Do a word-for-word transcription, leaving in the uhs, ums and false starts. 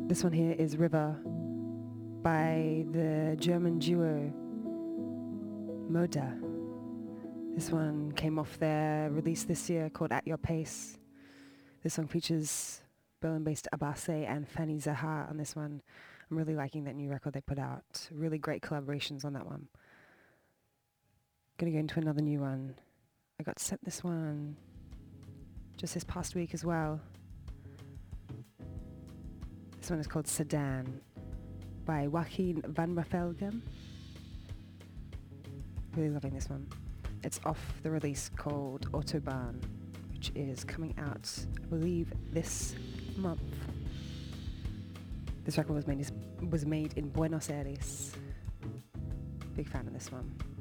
This one here is River by the German duo Moda. This one came off their release this year called At Your Pace. This song features Berlin-based Abase and Fanny Zaha on this one. I'm really liking that new record they put out. Really great collaborations on that one. Gonna go into another new one. I got sent this one just this past week as well. This one is called Sedan by Joachim van Raffelgem. Really loving this one. It's off the release called Autobahn, which is coming out, I believe, this month. This record was made, was made in Buenos Aires. Big fan of this one.